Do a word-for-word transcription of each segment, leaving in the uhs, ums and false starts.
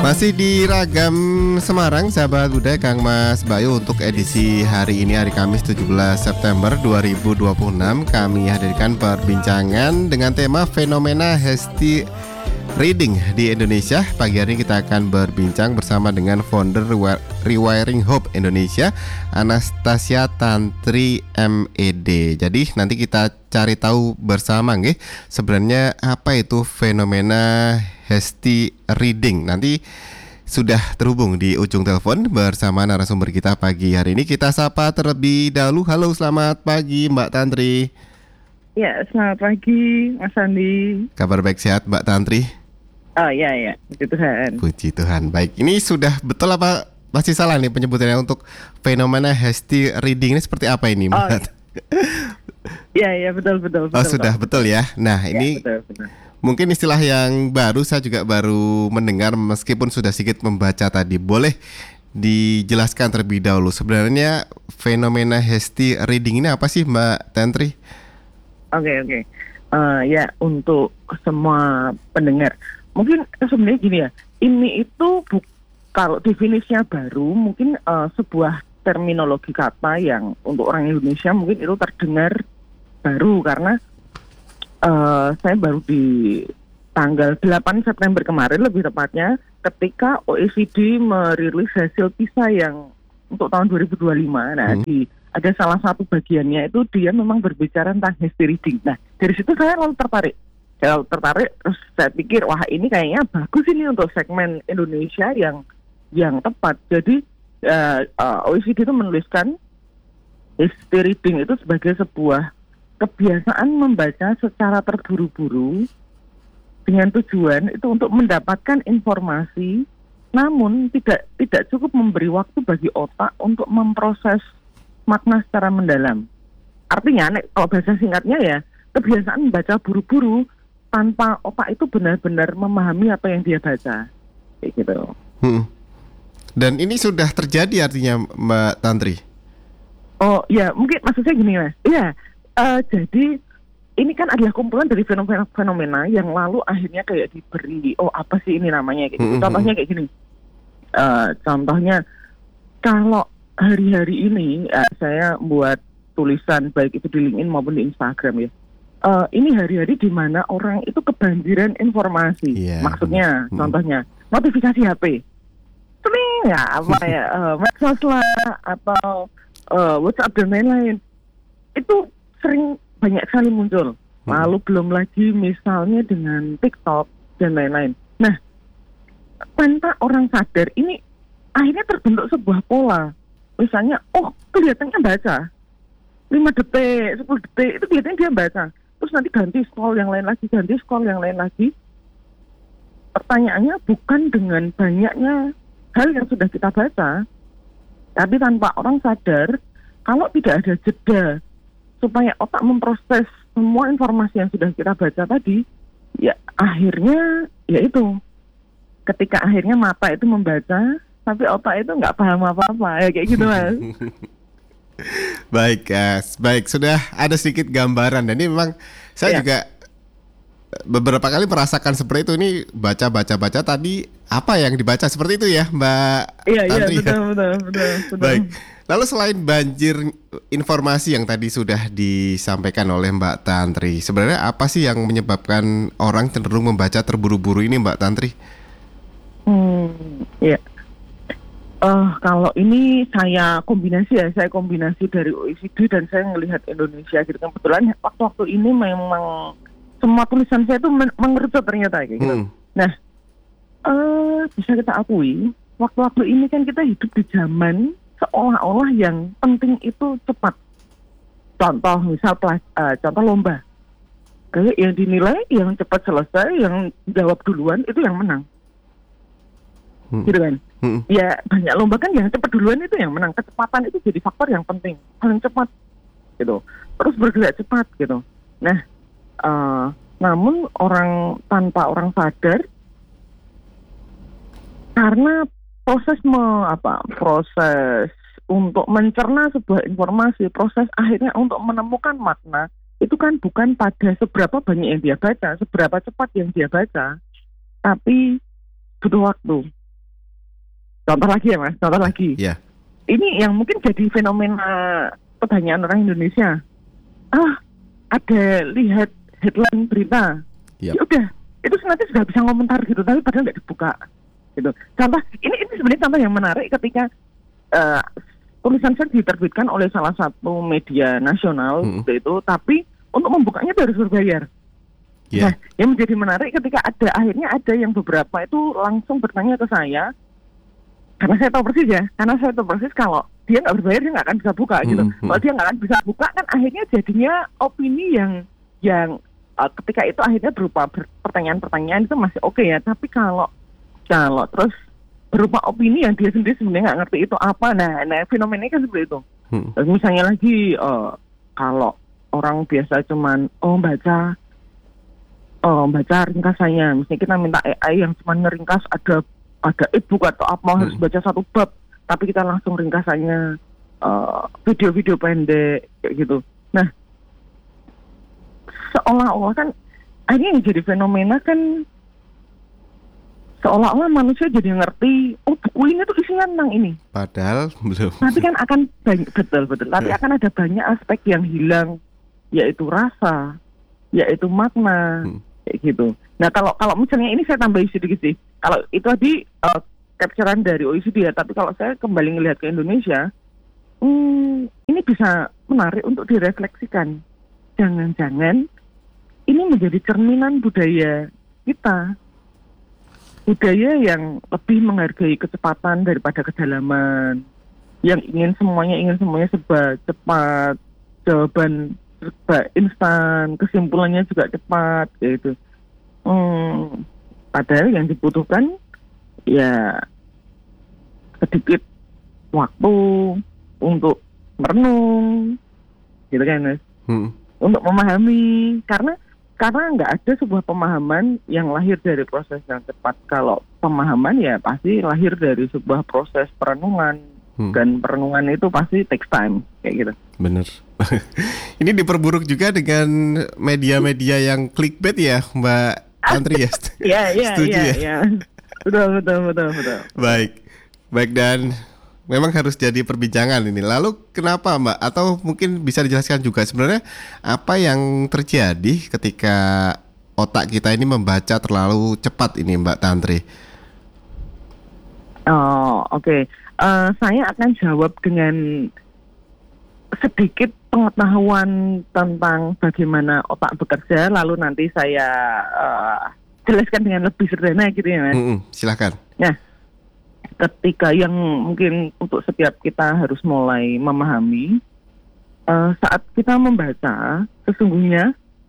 Masih di Ragam Semarang, sahabat budaya Kang Mas Bayu. Untuk edisi hari ini, hari Kamis tujuh belas September dua ribu dua puluh enam, kami hadirkan perbincangan dengan tema fenomena hasty reading di Indonesia. Pagi hari ini kita akan berbincang bersama dengan founder Rewiring Hope Indonesia, Anastasia Tantri M Ed. Jadi nanti kita cari tahu bersama nggih, sebenarnya apa itu fenomena hasty reading. Nanti sudah terhubung di ujung telepon bersama narasumber kita pagi hari ini. Kita sapa terlebih dahulu. Halo, selamat pagi Mbak Tantri. Ya, selamat pagi Mas Andi. Kabar baik, sehat Mbak Tantri? Oh iya ya, puji Tuhan. Puji Tuhan. Baik, ini sudah betul apa masih salah nih penyebutannya untuk fenomena hasty reading ini seperti apa ini Mbak? Oh, iya iya betul betul. Oh betul, sudah Pak. Betul ya. Nah ya, ini betul, betul. Mungkin istilah yang baru, saya juga baru mendengar meskipun sudah sedikit membaca tadi. Boleh dijelaskan terlebih dahulu sebenarnya fenomena hasty reading ini apa sih Mbak Tantri? Oke okay, oke. Okay. Uh, ya untuk semua pendengar, mungkin sebenarnya gini ya. Ini itu bu- kalau definisinya baru, mungkin uh, sebuah terminologi kata yang untuk orang Indonesia mungkin itu terdengar baru karena Uh, saya baru di tanggal delapan September kemarin lebih tepatnya ketika O E C D merilis hasil PISA yang untuk tahun dua ribu dua puluh lima. Nah, hmm. di, ada salah satu bagiannya itu dia memang berbicara tentang hasty reading. Nah, dari situ saya lalu tertarik. Saya lalu tertarik, terus saya pikir, wah ini kayaknya bagus ini untuk segmen Indonesia yang yang tepat. Jadi uh, uh, O E C D itu menuliskan hasty reading itu sebagai sebuah kebiasaan membaca secara terburu-buru dengan tujuan itu untuk mendapatkan informasi, namun tidak tidak cukup memberi waktu bagi otak untuk memproses makna secara mendalam. Artinya, kalau bahasa singkatnya ya, kebiasaan membaca buru-buru tanpa otak itu benar-benar memahami apa yang dia baca, kayak gitu. Hmm. Dan ini sudah terjadi artinya Mbak Tantri? Oh ya, mungkin maksudnya gini Mas. Iya. Uh, jadi ini kan adalah kumpulan dari fenomena-fenomena yang lalu akhirnya kayak diberi, oh apa sih ini namanya kayak gitu. Mm-hmm. Contohnya kayak gini, uh, contohnya kalau hari-hari ini uh, saya buat tulisan baik itu di LinkedIn maupun di Instagram ya, uh, ini hari-hari di mana orang itu kebanjiran informasi. Yeah. Maksudnya, mm-hmm. contohnya notifikasi H P, Tling, ya apa ya, uh, medsos lah atau uh, WhatsApp dan lain-lain itu sering banyak sekali muncul. Lalu hmm. belum lagi misalnya dengan TikTok dan lain-lain. Nah, tanpa orang sadar ini akhirnya terbentuk sebuah pola. Misalnya, oh kelihatannya baca lima detik, sepuluh detik, itu kelihatannya dia baca. Terus nanti ganti scroll yang lain lagi, ganti scroll yang lain lagi. Pertanyaannya bukan dengan banyaknya hal yang sudah kita baca, tapi tanpa orang sadar, kalau tidak ada jeda supaya otak memproses semua informasi yang sudah kita baca tadi, ya akhirnya ya itu, ketika akhirnya mata itu membaca, tapi otak itu nggak paham apa-apa, ya kayak gitu Mas. Baik, guys. Baik, sudah ada sedikit gambaran. Dan ini memang saya ya. juga beberapa kali merasakan seperti itu. Ini baca-baca-baca tadi apa yang dibaca seperti itu ya Mbak Iya, Tantri. Iya, betul, betul, betul, betul. Baik. Lalu selain banjir informasi yang tadi sudah disampaikan oleh Mbak Tantri, sebenarnya apa sih yang menyebabkan orang cenderung membaca terburu-buru ini Mbak Tantri? Hmm, ya. Uh, kalau ini saya kombinasi ya, saya kombinasi dari O E C D dan saya melihat Indonesia gitu. Kebetulan waktu-waktu ini memang semua tulisan saya itu men- mengerucut ternyata kayak gitu. Hmm. Nah, uh, bisa kita akui, waktu-waktu ini kan kita hidup di zaman seolah-olah yang penting itu cepat. Contoh misal uh, contoh lomba, kayak yang dinilai yang cepat selesai, yang jawab duluan itu yang menang, hmm. gitu kan? Hmm. Ya banyak lomba kan yang cepat duluan itu yang menang. Kecepatan itu jadi faktor yang penting, paling cepat, gitu. Terus bergerak cepat, gitu. Nah, uh, namun orang tanpa orang sadar, karena proses me, apa proses untuk mencerna sebuah informasi, proses akhirnya untuk menemukan makna itu kan bukan pada seberapa banyak yang dia baca, seberapa cepat yang dia baca, tapi butuh waktu. contoh lagi ya Mas, contoh lagi. Ya. Ini yang mungkin jadi fenomena pertanyaan orang Indonesia. Ah, ada lihat headline berita. Yap. Ya udah, itu nanti sudah bisa komentar gitu, tapi padahal nggak dibuka. Gitu. Contoh, ini ini sebenarnya contoh yang menarik ketika uh, tulisan saya diterbitkan oleh salah satu media nasional hmm. itu, tapi untuk membukanya itu harus berbayar. Yeah. Nah, yang menjadi menarik ketika ada akhirnya ada yang beberapa itu langsung bertanya ke saya, karena saya tahu persis ya, karena saya tahu persis kalau dia nggak berbayar dia nggak akan bisa buka gitu. Mm-hmm. Kalau dia nggak akan bisa buka kan akhirnya jadinya opini yang yang uh, ketika itu akhirnya berupa pertanyaan-pertanyaan itu masih oke okay ya. Tapi kalau kalau terus berupa opini yang dia sendiri sebenarnya nggak ngerti itu apa, nah, nah fenomena kan seperti itu. Hmm. Terus misalnya lagi uh, kalau orang biasa cuman oh baca oh baca ringkasannya, misalnya kita minta A I yang cuman ngeringkas ada ada e-book atau apa hmm. harus baca satu bab, tapi kita langsung ringkasannya uh, video-video pendek kayak gitu. Nah, seolah-olah kan akhirnya yang jadi fenomena kan seolah-olah manusia jadi ngerti, oh buku ini tuh isinya tentang ini. Padahal belum. Nanti kan akan banyak, betul betul. Tapi akan ada banyak aspek yang hilang, yaitu rasa, yaitu makna, hmm. kayak gitu. Nah kalau kalau misalnya ini saya tambahin sedikit sih. Kalau itu tadi uh, capturean dari O E C D ya, tapi kalau saya kembali ngelihat ke Indonesia, hmm, ini bisa menarik untuk direfleksikan. Jangan-jangan ini menjadi cerminan budaya kita. Budaya yang lebih menghargai kecepatan daripada kedalaman, yang ingin semuanya ingin semuanya serba cepat, jawaban serba instan, kesimpulannya juga cepat, gitu. Hmm, padahal yang dibutuhkan ya sedikit waktu untuk merenung, gitu kan, Mas? Hmm. Untuk memahami, karena Karena nggak ada sebuah pemahaman yang lahir dari proses yang cepat. Kalau pemahaman ya pasti lahir dari sebuah proses perenungan. Hmm. Dan perenungan itu pasti takes time, kayak gitu. Bener. Ini diperburuk juga dengan media-media yang clickbait ya, Mbak Tantri ya? Iya, iya, Setuju iya, ya? ya. Betul, betul, betul, betul. Baik, baik dan memang harus jadi perbincangan ini. Lalu kenapa Mbak? Atau mungkin bisa dijelaskan juga sebenarnya apa yang terjadi ketika otak kita ini membaca terlalu cepat ini Mbak Tantri? Oh oke, okay. uh, saya akan jawab dengan sedikit pengetahuan tentang bagaimana otak bekerja. Lalu nanti saya uh, jelaskan dengan lebih sederhana gitu ya Mas. Mm-mm, silakan. Nah, ketika yang mungkin untuk setiap kita harus mulai memahami uh, saat kita membaca sesungguhnya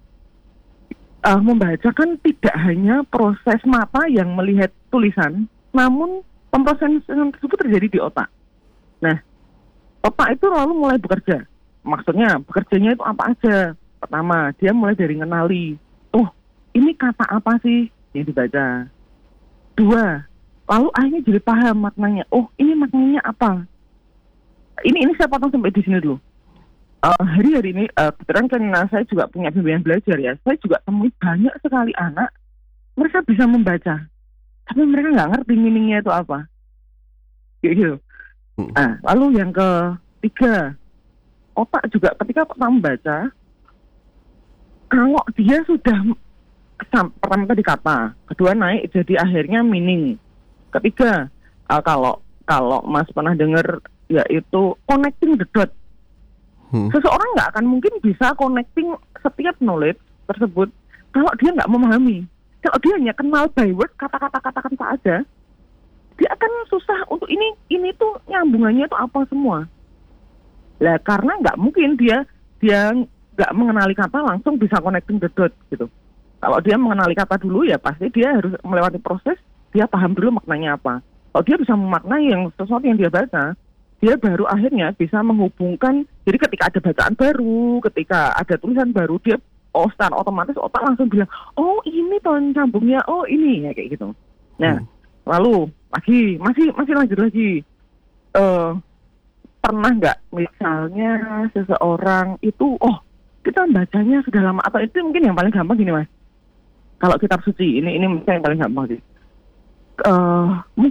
uh, membaca kan tidak hanya proses mata yang melihat tulisan, namun pemrosesan tersebut terjadi di otak. Nah, otak itu lalu mulai bekerja. Maksudnya bekerjanya itu apa aja? Pertama, dia mulai dari ngenali, oh ini kata apa sih yang dibaca. Dua, lalu akhirnya jadi paham maknanya. Oh, ini maknanya apa? Ini ini saya potong sampai di sini dulu. Uh, hari-hari ini, uh, kebetulan karena saya juga punya bimbingan belajar ya, saya juga temui banyak sekali anak, mereka bisa membaca, tapi mereka nggak ngerti meaningnya itu apa. Gitu. Nah, lalu yang ketiga, otak juga ketika pertama membaca, kalau dia sudah pertama tadi kata, kedua naik jadi akhirnya meaning. Ketiga, uh, kalau kalau Mas pernah dengar yaitu connecting the dot. Hmm. Seseorang nggak akan mungkin bisa connecting setiap knowledge tersebut kalau dia nggak memahami. Kalau dia hanya kenal by word kata-kata kata-kata aja, dia akan susah untuk ini ini tuh nyambungannya tuh apa semua. Lah karena nggak mungkin dia dia nggak mengenali kata langsung bisa connecting the dot gitu. Kalau dia mengenali kata dulu ya pasti dia harus melewati proses. Dia paham dulu maknanya apa. Kalau dia bisa memaknai yang sesuatu yang dia baca, dia baru akhirnya bisa menghubungkan. Jadi ketika ada bacaan baru, ketika ada tulisan baru, dia oh secara otomatis otak langsung bilang, oh ini ton sambungnya, oh ini ya kayak gitu. Nah, hmm. lalu lagi masih masih lanjut lagi. Uh, pernah nggak misalnya seseorang itu, oh kita bacanya sudah lama atau itu mungkin yang paling gampang gini Mas. Kalau kitab suci ini ini yang paling gampang sih. Uh, mungkin kita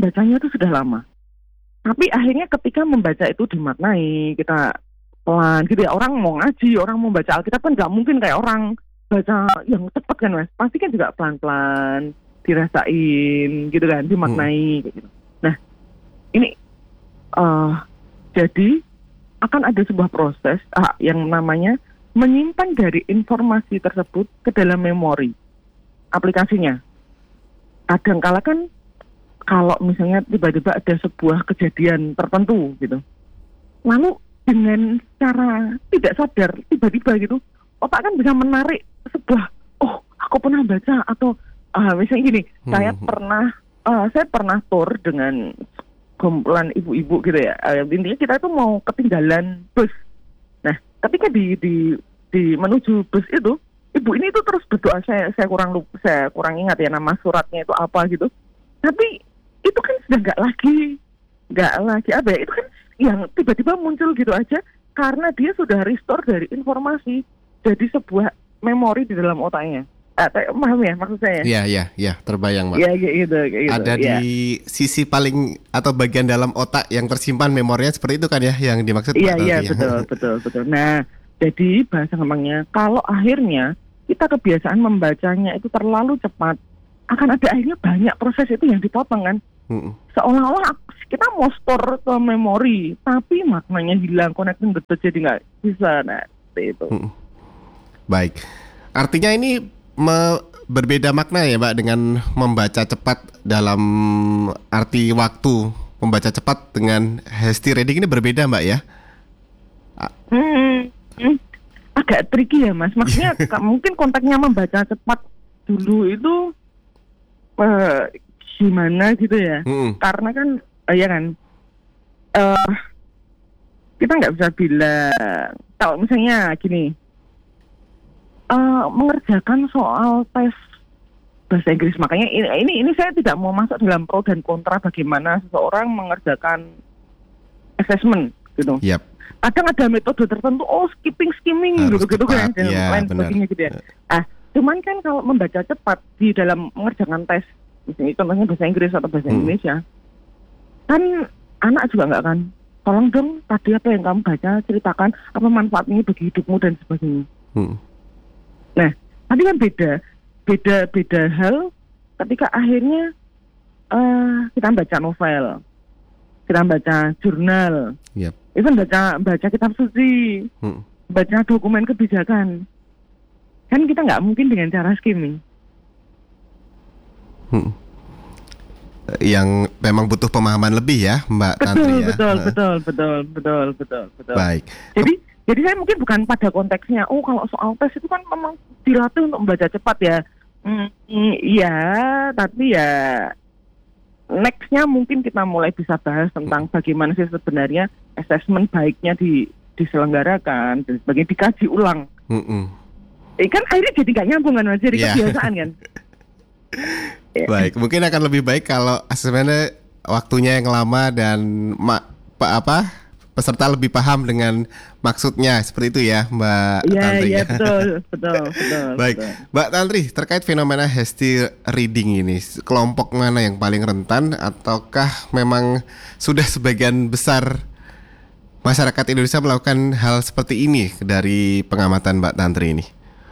membacanya itu sudah lama. Tapi akhirnya ketika membaca itu dimaknai, kita pelan gitu ya. Orang mau ngaji, orang mau baca Alkitab kan nggak mungkin kayak orang baca yang cepat kan Mas. Pasti kan juga pelan-pelan, dirasain gitu kan, dimaknai kayak gitu. Nah, ini uh, jadi akan ada sebuah proses ah, yang namanya menyimpan dari informasi tersebut ke dalam memori aplikasinya. Kadangkala kan kalau misalnya tiba-tiba ada sebuah kejadian tertentu gitu, lalu dengan cara tidak sadar tiba-tiba gitu, otak kan bisa menarik sebuah, oh aku pernah baca atau ah, misalnya gini, hmm. saya pernah uh, saya pernah tour dengan kumpulan ibu-ibu gitu ya. Uh, intinya kita itu mau ketinggalan bus. Nah, ketika di di di menuju bus itu, ibu ini itu terus berdoa. Saya saya kurang lupa, saya kurang ingat ya nama suratnya itu apa gitu. Tapi itu kan sudah nggak lagi nggak lagi apa ya? Itu kan yang tiba-tiba muncul gitu aja karena dia sudah restore dari informasi jadi sebuah memori di dalam otaknya. Ah, paham ya maksud saya? Iya, iya, iya, terbayang, Mbak. Iya, kayak gitu, kayak gitu. Ada ya. di sisi paling atau bagian dalam otak yang tersimpan memorinya seperti itu kan ya, yang dimaksud. Iya, iya, betul, betul, betul. Nah, jadi bahasa gampangnya, kalau akhirnya kita kebiasaan membacanya itu terlalu cepat, akan ada akhirnya banyak proses itu yang dipotong kan. Hmm. Seolah-olah kita mau store ke memori, tapi maknanya hilang, connecting betul jadi nggak bisa. Nah, seperti itu. Hmm. Baik, artinya ini Me, berbeda makna ya Mbak dengan membaca cepat dalam arti waktu. Membaca cepat dengan hasty reading ini berbeda Mbak ya? Hmm, hmm, agak tricky ya Mas. Maksudnya mungkin konteksnya membaca cepat dulu itu uh, gimana gitu ya? Hmm. Karena kan, uh, ya kan, uh, kita nggak bisa bilang. Kalau misalnya gini. Uh, mengerjakan soal tes bahasa Inggris, makanya ini, ini ini saya tidak mau masuk dalam pro dan kontra bagaimana seseorang mengerjakan assessment gitu. Yep. Kadang ada metode tertentu, oh skipping skimming gitu gitu kan, dan ya, lain sebagainya gitu ya. Ah, cuman kan kalau membaca cepat di dalam mengerjakan tes, misalnya contohnya bahasa Inggris atau bahasa hmm. Indonesia, kan anak juga nggak kan, tolong dong tadi apa yang kamu baca ceritakan apa manfaatnya bagi hidupmu dan sebagainya. Hmm. Nah, tapi kan beda, beda, beda hal ketika akhirnya uh, kita baca novel, kita baca jurnal, yep. even baca baca kitab suci, hmm. baca dokumen kebijakan, kan kita nggak mungkin dengan cara skimming. Hmm. Yang memang butuh pemahaman lebih ya, Mbak betul, Tantri ya. Betul, betul, betul, betul, betul, betul. Baik. Jadi Jadi saya mungkin bukan pada konteksnya, oh kalau soal tes itu kan memang dilatih untuk membaca cepat ya. Hmm, iya, tapi ya next-nya mungkin kita mulai bisa bahas tentang bagaimana sih sebenarnya assessment baiknya di, diselenggarakan dan sebagainya, dikaji ulang. Mm-mm. Eh, kan akhirnya jadi nggak nyambung kan, jadi yeah. kebiasaan kan. Baik, mungkin akan lebih baik kalau sebenarnya waktunya yang lama dan ma- apa peserta lebih paham dengan maksudnya, seperti itu ya Mbak ya, Tantri. Iya, betul, betul, betul. Baik, betul. Mbak Tantri, terkait fenomena hasty reading ini, kelompok mana yang paling rentan, ataukah memang sudah sebagian besar masyarakat Indonesia melakukan hal seperti ini dari pengamatan Mbak Tantri ini?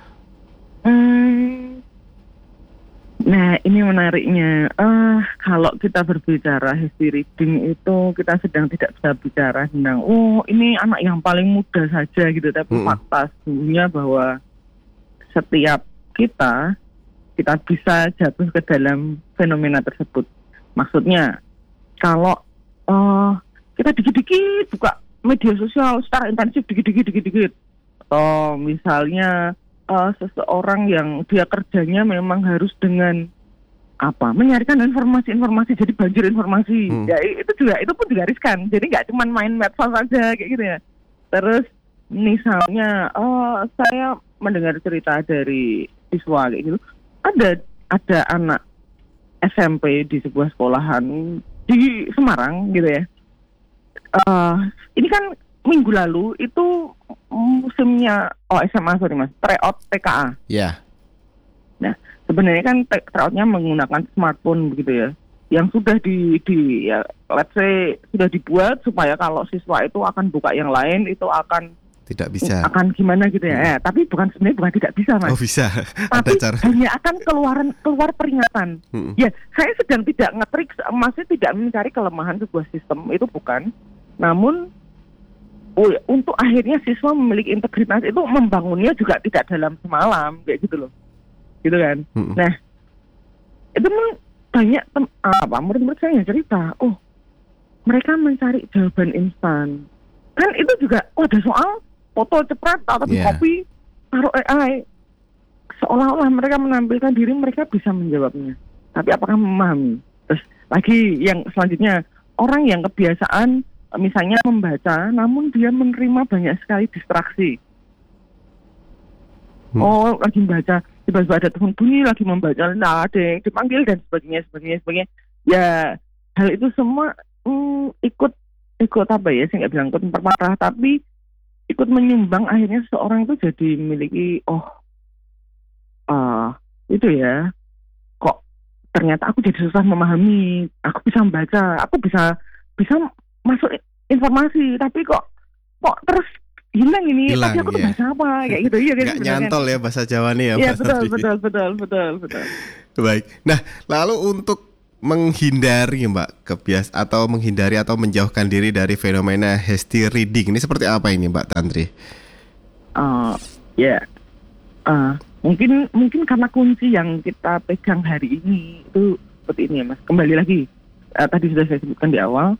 Hmm, nah, ini menariknya. Uh, kalau kita berbicara hasty reading itu kita sedang tidak bisa bicara tentang oh ini anak yang paling muda saja gitu. Tapi hmm. fakta sesungguhnya bahwa setiap kita kita bisa jatuh ke dalam fenomena tersebut. Maksudnya kalau uh, kita dikit-dikit buka media sosial secara intensif dikit-dikit dikit-dikit, atau misalnya Uh, seseorang yang dia kerjanya memang harus dengan apa menyaringkan informasi-informasi jadi banjir informasi, hmm. ya itu juga itu pun juga riskan. Jadi nggak cuma main medsos aja kayak gitu ya. Terus misalnya, oh saya mendengar cerita dari siswa kayak gitu, ada ada anak S M P di sebuah sekolahan di Semarang gitu ya. Uh, ini kan minggu lalu itu musimnya oh S M A sorry mas tryout T K A. Iya. Yeah. Nah sebenarnya kan tryoutnya menggunakan smartphone begitu ya. yang sudah di, di ya, let's say sudah dibuat supaya kalau siswa itu akan buka yang lain itu akan tidak bisa, akan gimana gitu ya. Hmm. Eh, tapi bukan sebenarnya bukan tidak bisa, Mas. Oh bisa, ada Tapi cara. hanya akan keluaran keluar peringatan. Hmm. Ya, saya sedang tidak ngetrik, maksudnya tidak mencari kelemahan sebuah sistem, itu bukan. Namun oh, untuk akhirnya siswa memiliki integritas itu membangunnya juga tidak dalam semalam kayak gitu loh. Gitu kan. Hmm. Nah, itu memang banyak tem- apa murid-murid saya yang cerita, oh mereka mencari jawaban instan. Kan itu juga, oh ada soal foto cepat atau di Yeah. copy taruh A I, seolah-olah mereka menampilkan diri mereka bisa menjawabnya. Tapi apakah memahami? Terus lagi yang selanjutnya, orang yang kebiasaan misalnya membaca, namun dia menerima banyak sekali distraksi. Hmm. Oh lagi membaca, tiba-tiba ada telepon bunyi lagi membaca, nah ada yang dipanggil dan sebagainya, sebagainya, sebagainya. Ya hal itu semua mm, ikut ikut apa ya? Saya nggak bilang ikut memperparah, tapi ikut menyumbang akhirnya seorang itu jadi memiliki oh uh, itu ya, kok ternyata aku jadi susah memahami, aku bisa membaca, aku bisa bisa masuk informasi, tapi kok kok terus hilang ini, Hilang, tapi aku tuh ya. bahasa apa kayak gitu, iya kan? Nggak nyantol ya bahasa Jawa nih ya. Iya Mas betul, Andri. betul betul betul betul. Baik. Nah, lalu untuk menghindari Mbak kebias atau menghindari atau menjauhkan diri dari fenomena hasty reading ini seperti apa ini Mbak Tantri? Uh, ya, uh, mungkin mungkin karena kunci yang kita pegang hari ini itu seperti ini ya Mas. Kembali lagi, uh, tadi sudah saya sebutkan di awal.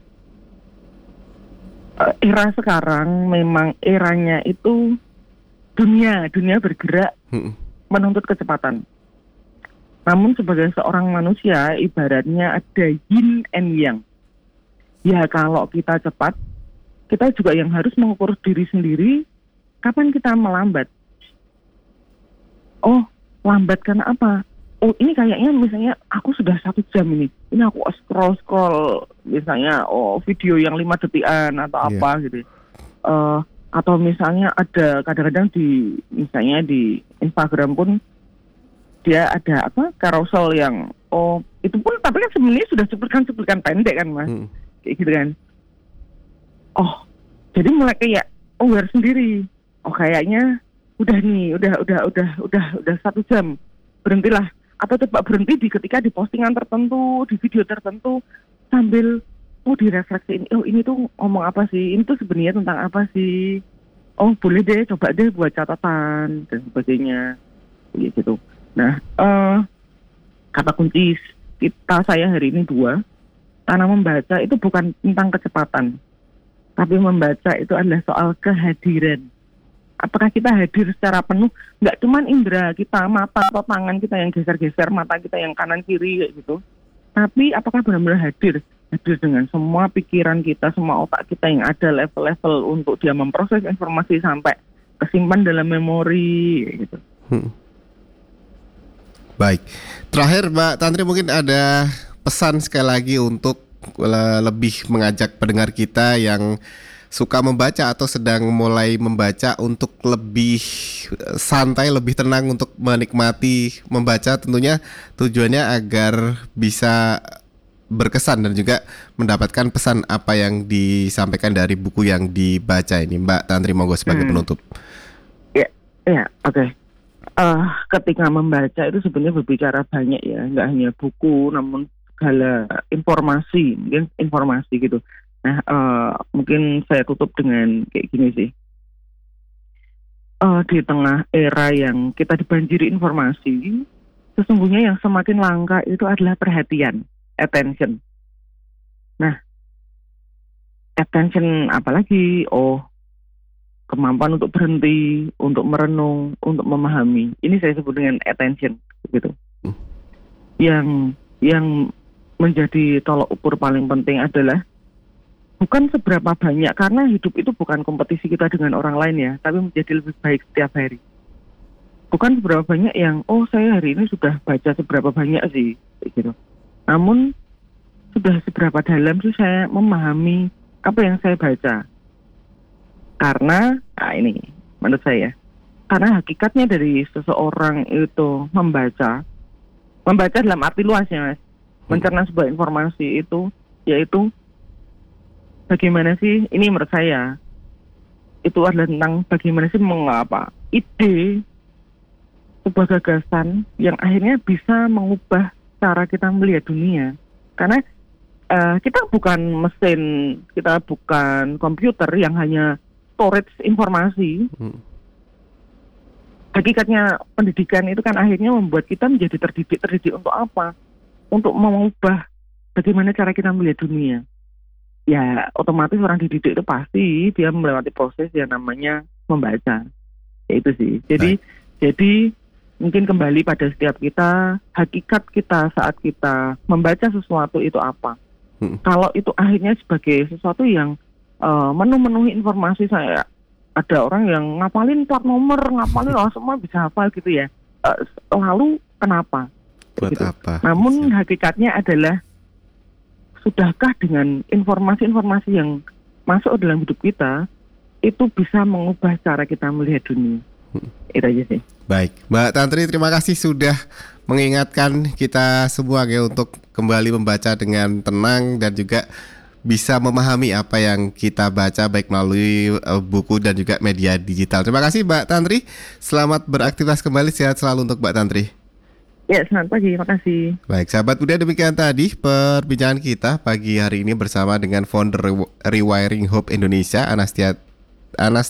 Uh, era sekarang memang eranya itu dunia dunia bergerak Hmm. menuntut kecepatan. Namun sebagai seorang manusia ibaratnya ada yin and yang. Ya kalau kita cepat, kita juga yang harus mengukur diri sendiri. Kapan kita melambat? Oh lambat karena apa? Oh ini kayaknya misalnya aku sudah satu jam ini. Ini aku scroll scroll misalnya oh video yang lima detikan atau Iya. apa gitu. Uh, atau misalnya ada kadang-kadang di misalnya di Instagram pun dia ada apa carousel yang oh itu pun tapi kan sebenarnya sudah cuplikan-cuplikan pendek kan Mas. Hmm. Kayak gitu kan. Oh jadi mulai kayak aware sendiri. Oh kayaknya udah nih udah udah udah udah udah satu jam, berhentilah. Atau coba berhenti di ketika di postingan tertentu, di video tertentu, sambil oh direfleksiin, oh ini tuh ngomong apa sih, ini tuh sebenarnya tentang apa sih, oh boleh deh coba deh buat catatan dan sebagainya, gitu. Nah uh, kata kunci kita saya hari ini dua, karena membaca itu bukan tentang kecepatan, tapi membaca itu adalah soal kehadiran. Apakah kita hadir secara penuh, nggak cuman indera kita, mata atau tangan kita yang geser-geser, mata kita yang kanan kiri kayak gitu, tapi apakah benar-benar hadir, hadir dengan semua pikiran kita, semua otak kita yang ada level-level untuk dia memproses informasi sampai kesimpan dalam memori kayak gitu. Hmm. Baik, terakhir Mbak Tantri mungkin ada pesan sekali lagi untuk le- lebih mengajak pendengar kita yang suka membaca atau sedang mulai membaca untuk lebih santai, lebih tenang untuk menikmati membaca, tentunya tujuannya agar bisa berkesan dan juga mendapatkan pesan apa yang disampaikan dari buku yang dibaca ini. Mbak Tantri monggo sebagai Hmm. penutup. Ya, ya, oke. Okay. Uh, ketika membaca itu sebenarnya berbicara banyak ya, nggak hanya buku, namun segala informasi, mungkin informasi gitu. Nah, uh, mungkin saya tutup dengan kayak gini sih. Uh, di tengah era yang kita dibanjiri informasi, sesungguhnya yang semakin langka itu adalah perhatian, attention. Nah, attention apalagi? Oh, kemampuan untuk berhenti, untuk merenung, untuk memahami. Ini saya sebut dengan attention, gitu. Hmm. Yang yang menjadi tolok ukur paling penting adalah bukan seberapa banyak, karena hidup itu bukan kompetisi kita dengan orang lain ya, tapi menjadi lebih baik setiap hari. Bukan seberapa banyak yang, oh saya hari ini sudah baca seberapa banyak sih, gitu. Namun sudah seberapa dalam sih saya memahami apa yang saya baca. Karena, nah ini menurut saya, karena hakikatnya dari seseorang itu membaca, membaca dalam arti luasnya Mas. mencerna sebuah informasi itu, yaitu bagaimana sih, ini menurut saya itu adalah tentang bagaimana sih mengapa ide sebuah gagasan yang akhirnya bisa mengubah cara kita melihat dunia. Karena uh, kita bukan mesin, kita bukan komputer yang hanya storage informasi. Hmm. Hakikatnya pendidikan itu kan akhirnya membuat kita menjadi terdidik. Terdidik untuk apa? Untuk mengubah bagaimana cara kita melihat dunia. Ya, otomatis orang dididik itu pasti dia melewati proses yang namanya membaca. Ya itu sih. Jadi, Baik. jadi mungkin kembali pada setiap kita, hakikat kita saat kita membaca sesuatu itu apa. Hmm. Kalau itu akhirnya sebagai sesuatu yang uh, menu-menuhi informasi, saya ada orang yang ngapalin plat nomor, ngapalin oh, semua bisa hafal gitu ya. Uh, lalu kenapa? Buat gitu. apa? Namun Siap. hakikatnya adalah sudahkah dengan informasi-informasi yang masuk dalam hidup kita itu bisa mengubah cara kita melihat dunia? Hmm. Itu aja sih. Baik, Mbak Tantri, terima kasih sudah mengingatkan kita semua ya untuk kembali membaca dengan tenang dan juga bisa memahami apa yang kita baca baik melalui uh, buku dan juga media digital. Terima kasih Mbak Tantri. Selamat beraktivitas kembali, sehat selalu untuk Mbak Tantri. Ya, selamat pagi, terima kasih. Baik, sahabat Buda, demikian tadi perbincangan kita pagi hari ini bersama dengan founder Rewiring Hope Indonesia, Anastasia Anas